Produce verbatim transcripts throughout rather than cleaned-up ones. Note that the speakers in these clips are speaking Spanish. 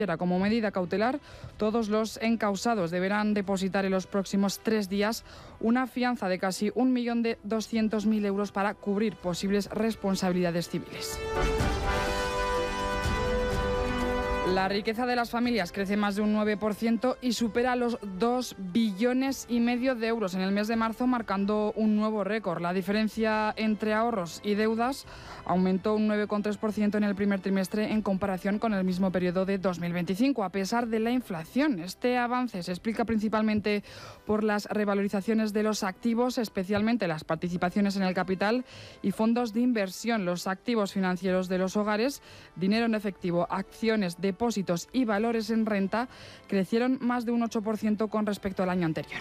Como medida cautelar, todos los encausados deberán depositar en los próximos tres días una fianza de casi un millón doscientos mil euros para cubrir posibles responsabilidades civiles. La riqueza de las familias crece más de un nueve por ciento y supera los dos billones y medio de euros en el mes de marzo, marcando un nuevo récord. La diferencia entre ahorros y deudas aumentó un nueve coma tres por ciento en el primer trimestre en comparación con el mismo periodo de dos mil veinticinco, a pesar de la inflación. Este avance se explica principalmente por las revalorizaciones de los activos, especialmente las participaciones en el capital y fondos de inversión, los activos financieros de los hogares, dinero en efectivo, acciones, depósitos y valores en renta crecieron más de un ocho por ciento con respecto al año anterior.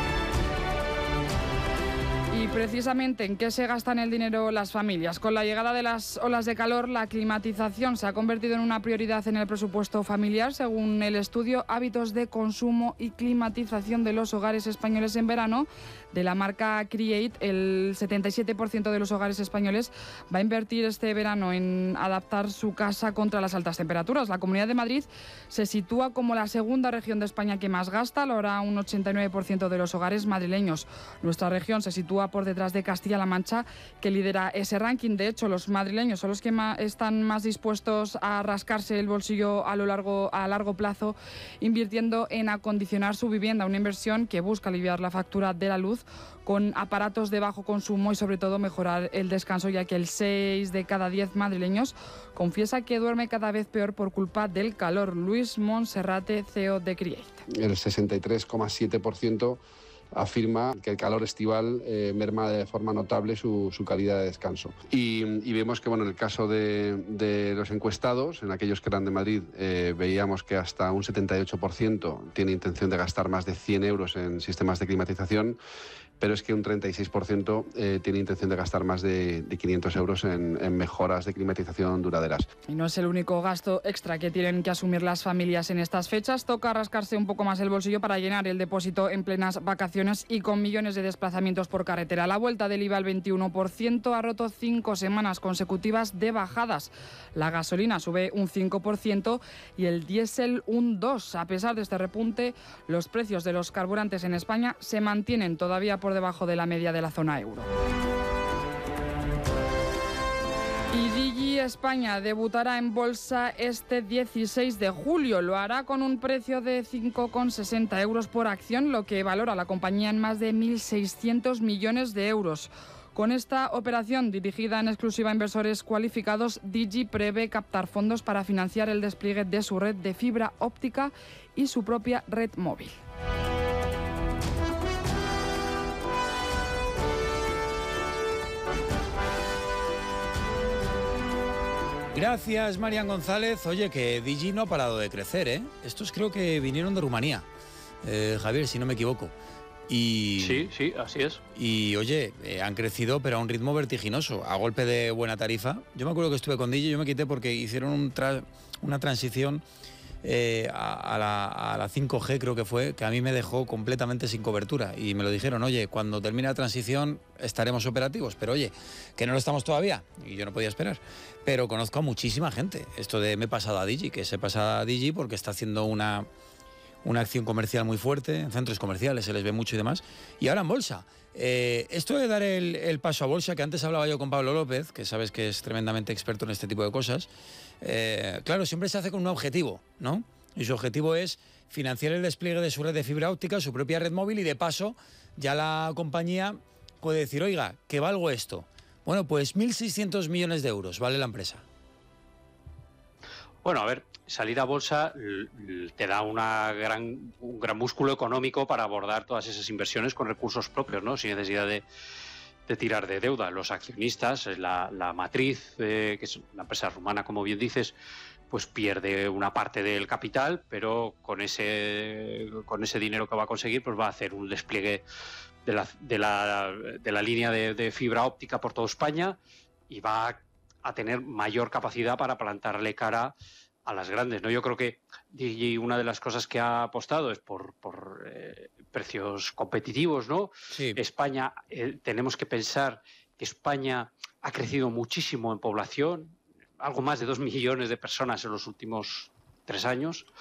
Y precisamente, ¿en qué se gastan el dinero las familias? Con la llegada de las olas de calor, la climatización se ha convertido en una prioridad en el presupuesto familiar. Según el estudio Hábitos de consumo y climatización de los hogares españoles en verano, de la marca Create, el setenta y siete por ciento de los hogares españoles va a invertir este verano en adaptar su casa contra las altas temperaturas. La Comunidad de Madrid se sitúa como la segunda región de España que más gasta, lo hará un ochenta y nueve por ciento de los hogares madrileños. Nuestra región se sitúa por detrás de Castilla-La Mancha, que lidera ese ranking. De hecho, los madrileños son los que más están más dispuestos a rascarse el bolsillo a lo largo a largo plazo, invirtiendo en acondicionar su vivienda, una inversión que busca aliviar la factura de la luz con aparatos de bajo consumo y sobre todo mejorar el descanso, ya que el seis de cada diez madrileños confiesa que duerme cada vez peor por culpa del calor. Luis Monserrate, C E O de Create. El sesenta y tres coma siete por ciento afirma que el calor estival eh, merma de forma notable su, su calidad de descanso. Y, y vemos que, bueno, en el caso de, de los encuestados, en aquellos que eran de Madrid, eh, veíamos que hasta un setenta y ocho por ciento tiene intención de gastar más de cien euros en sistemas de climatización, pero es que un treinta y seis por ciento eh, tiene intención de gastar más de, de quinientos euros en, en mejoras de climatización duraderas. Y no es el único gasto extra que tienen que asumir las familias en estas fechas. Toca rascarse un poco más el bolsillo para llenar el depósito en plenas vacaciones y con millones de desplazamientos por carretera. La vuelta del I V A al veintiuno por ciento ha roto cinco semanas consecutivas de bajadas. La gasolina sube un cinco por ciento y el diésel un dos por ciento. A pesar de este repunte, los precios de los carburantes en España se mantienen todavía por debajo de la media de la zona euro. Y Digi España debutará en bolsa este dieciséis de julio. Lo hará con un precio de cinco coma sesenta euros por acción, lo que valora la compañía en más de mil seiscientos millones de euros. Con esta operación, dirigida en exclusiva a inversores cualificados, Digi prevé captar fondos para financiar el despliegue de su red de fibra óptica y su propia red móvil. Gracias, Marian González. Oye, que Digi no ha parado de crecer, ¿eh? Estos creo que vinieron de Rumanía, eh, Javier, si no me equivoco. Y, sí, sí, así es. Y, oye, eh, han crecido, pero a un ritmo vertiginoso, a golpe de buena tarifa. Yo me acuerdo que estuve con Digi, yo me quité porque hicieron un tra- una transición eh, a, a, la, a la cinco G, creo que fue, que a mí me dejó completamente sin cobertura. Y me lo dijeron, oye, cuando termine la transición estaremos operativos. Pero, oye, que no lo estamos todavía. Y yo no podía esperar. Pero conozco a muchísima gente. Esto de me he pasado a Digi, que se pasa a Digi porque está haciendo una, una acción comercial muy fuerte, en centros comerciales se les ve mucho y demás. Y ahora en bolsa. Eh, esto de dar el, el paso a bolsa, que antes hablaba yo con Pablo López, que sabes que es tremendamente experto en este tipo de cosas, eh, claro, siempre se hace con un objetivo, ¿no? Y su objetivo es financiar el despliegue de su red de fibra óptica, su propia red móvil, y de paso ya la compañía puede decir, oiga, ¿qué valgo esto? Bueno, pues mil seiscientos millones de euros vale la empresa. Bueno, a ver, salir a bolsa te da una gran, un gran músculo económico para abordar todas esas inversiones con recursos propios, ¿no? Sin necesidad de, de tirar de deuda. Los accionistas, la, la matriz, eh, que es una empresa rumana, como bien dices, pues pierde una parte del capital, pero con ese, con ese dinero que va a conseguir, pues va a hacer un despliegue de la, de la, de la línea de, de fibra óptica por toda España y va a, a tener mayor capacidad para plantarle cara a las grandes, ¿no? Yo creo que Digi, una de las cosas que ha apostado es por, por eh, precios competitivos, ¿no? Sí. España, eh, tenemos que pensar que España ha crecido muchísimo en población, algo más de dos millones de personas en los últimos tres años.